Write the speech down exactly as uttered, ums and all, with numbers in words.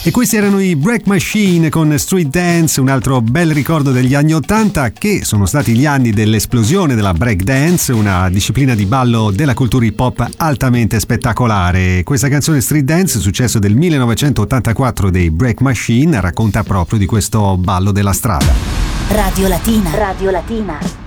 E questi erano i Break Machine con Street Dance, un altro bel ricordo degli anni ottanta, che sono stati gli anni dell'esplosione della break dance, una disciplina di ballo della cultura hip hop altamente spettacolare. Questa canzone Street Dance, successo del millenovecentottantaquattro dei Break Machine, racconta proprio di questo ballo della strada. Radio Latina. Radio Latina.